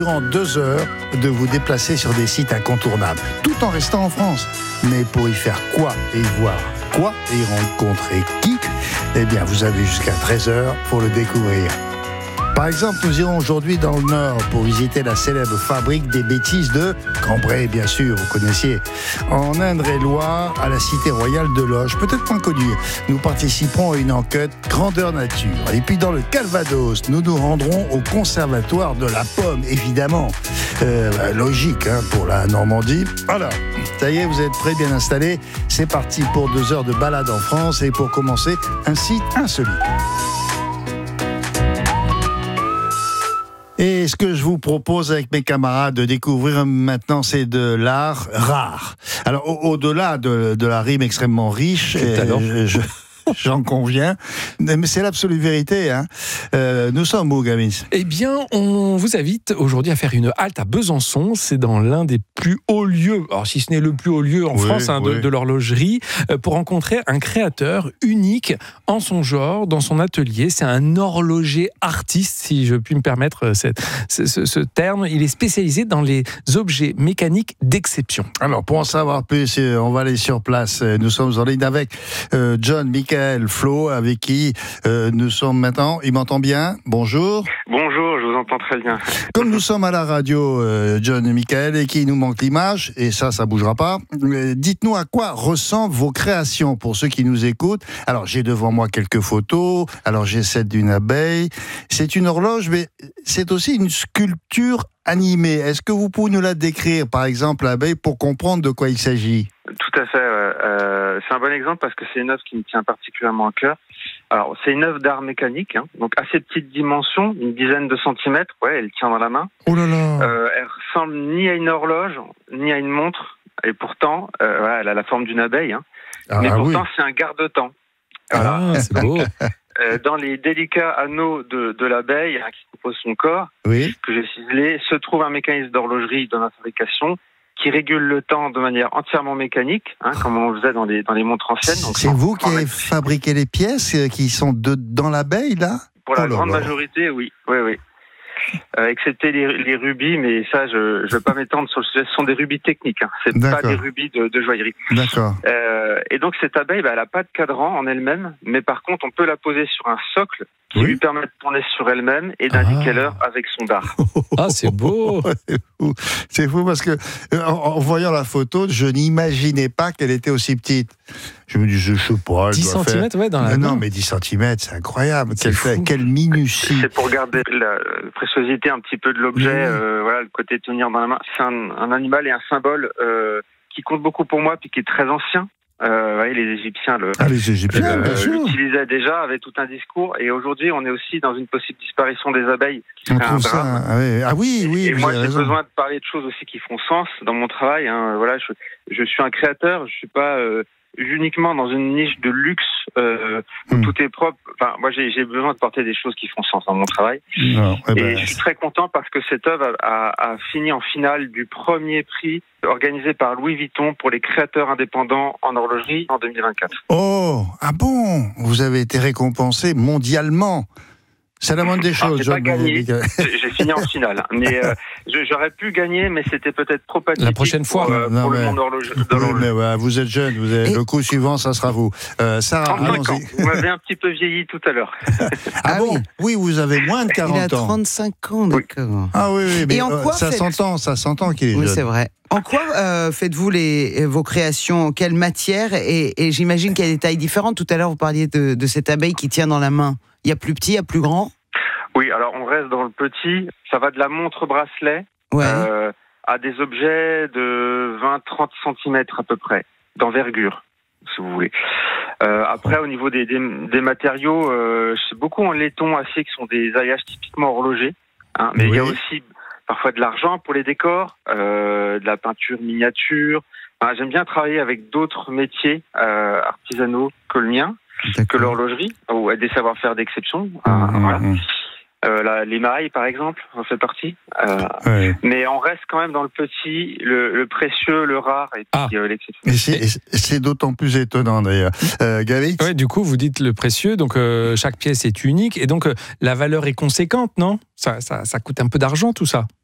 durant 2 heures de vous déplacer sur des sites incontournables, tout en restant en France. Mais pour y faire quoi et y voir quoi et y rencontrer qui? Eh bien, vous avez jusqu'à 13 heures pour le découvrir. Par exemple, nous irons aujourd'hui dans le Nord pour visiter la célèbre fabrique des bêtises de Cambrai, bien sûr, vous connaissiez. En Indre-et-Loire, à la cité royale de Loches, peut-être moins connue, nous participerons à une enquête grandeur nature. Et puis dans le Calvados, nous nous rendrons au Conservatoire de la Pomme, évidemment. Logique pour la Normandie. Alors, ça y est, vous êtes prêts, bien installés? C'est parti pour 2 heures de balade en France et pour commencer, un site insolite. Et ce que je vous propose avec mes camarades de découvrir maintenant, c'est de l'art rare. Alors, au-delà de la rime extrêmement riche, j'en conviens, mais c'est l'absolue vérité. Nous sommes où, Gamis? Eh bien, on vous invite aujourd'hui à faire une halte à Besançon. C'est dans l'un des plus hauts lieux, alors si ce n'est le plus haut lieu en France de l'horlogerie, pour rencontrer un créateur unique en son genre, dans son atelier. C'est un horloger artiste, si je puis me permettre ce terme. Il est spécialisé dans les objets mécaniques d'exception. Alors, pour en savoir plus, on va aller sur place. Nous sommes en ligne avec John Michael Flo, avec qui nous sommes maintenant. Il m'entend bien? Bonjour. Bonjour, je vous entends très bien. Comme nous sommes à la radio, John et Michael, et qu'il nous manque l'image, et ça bougera pas, dites-nous à quoi ressemblent vos créations pour ceux qui nous écoutent. Alors, j'ai devant moi quelques photos. Alors, j'ai celle d'une abeille. C'est une horloge, mais c'est aussi une sculpture animée. Est-ce que vous pouvez nous la décrire, par exemple, l'abeille, pour comprendre de quoi il s'agit? Tout à fait. C'est un bon exemple parce que c'est une œuvre qui me tient particulièrement à cœur. Alors, c'est une œuvre d'art mécanique, donc assez petite dimension, une dizaine de centimètres. Ouais, elle tient dans la main. Oh là là. Elle ressemble ni à une horloge, ni à une montre, et pourtant, elle a la forme d'une abeille. Mais pourtant, c'est un garde-temps. Voilà. Ah, c'est beau. Dans les délicats anneaux de l'abeille qui compose son corps, que j'ai ciselé, se trouve un mécanisme d'horlogerie dans la fabrication qui régule le temps de manière entièrement mécanique, comme on le faisait dans les montres anciennes. Donc, c'est vous qui avez fabriqué les pièces qui sont dans l'abeille, là? Pour la grande majorité, oui. Excepté les rubis, mais ça, je ne vais pas m'étendre sur le sujet. Ce sont des rubis techniques, c'est pas des rubis de joaillerie. D'accord. Et donc, cette abeille, elle n'a pas de cadran en elle-même, mais par contre, on peut la poser sur un socle qui lui permet de tourner sur elle-même et d'indiquer l'heure avec son dard. Ah, c'est beau. C'est fou parce que, en voyant la photo, je n'imaginais pas qu'elle était aussi petite. Je me dis, je sais pas. 10 cm, dans la main. Non, mais 10 cm, c'est incroyable. Quelle minutie. C'est pour garder la préciosité un petit peu de l'objet, le côté tenir dans la main. C'est un animal et un symbole qui compte beaucoup pour moi, puis qui est très ancien. Les Égyptiens l'utilisaient déjà, avaient tout un discours. Et aujourd'hui, on est aussi dans une possible disparition des abeilles. Qui serait un drame. Et moi, j'ai besoin de parler de choses aussi qui font sens dans mon travail. Je suis un créateur. Je suis pas uniquement dans une niche de luxe où tout est propre. Enfin, moi, j'ai besoin de porter des choses qui font sens dans mon travail. Je suis très content parce que cette œuvre a fini en finale du premier prix organisé par Louis Vuitton pour les créateurs indépendants en horlogerie en 2024. Oh, ah bon? Vous avez été récompensé mondialement. C'est la moindre des choses. J'ai pas gagné, j'ai fini en finale. Mais j'aurais pu gagner, mais c'était peut-être trop pathétique. La prochaine fois. Pour le monde d'horloge. Vous êtes jeune, le coup suivant, ça sera vous. Sarah, 35 ans. Vous m'avez un petit peu vieilli tout à l'heure. Oui, vous avez moins de 40 ans. Il a 35 ans, d'accord. Ah oui, mais et en quoi ça s'entend qu'il est jeune. Oui, c'est vrai. En quoi faites-vous vos créations? Quelle matière? Et j'imagine qu'il y a des tailles différentes. Tout à l'heure, vous parliez de cette abeille qui tient dans la main. Il y a plus petit, il y a plus grand? Oui, alors on reste dans le petit. Ça va de la montre-bracelet à des objets de 20-30 cm à peu près, d'envergure, si vous voulez. Après, au niveau des matériaux, c'est beaucoup en laiton, acier, qui sont des alliages typiquement horlogers. Mais il y a aussi parfois de l'argent pour les décors, de la peinture miniature. J'aime bien travailler avec d'autres métiers artisanaux que le mien, que l'horlogerie, ou des savoir-faire d'exception. Les mailles, par exemple, en fait partie. Mais on reste quand même dans le petit, le précieux, le rare et puis l'exceptionnel. Et c'est d'autant plus étonnant d'ailleurs. Gavis ? Du coup, vous dites le précieux, donc chaque pièce est unique et donc la valeur est conséquente, non ? Ça coûte un peu d'argent tout ça.